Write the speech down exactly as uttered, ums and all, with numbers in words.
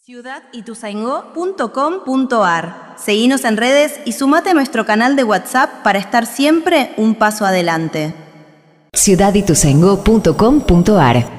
ciudad ituzaingó punto com punto ar. Seguinos en redes y sumate a nuestro canal de WhatsApp para estar siempre un paso adelante. ciudad ituzaingó punto com punto ar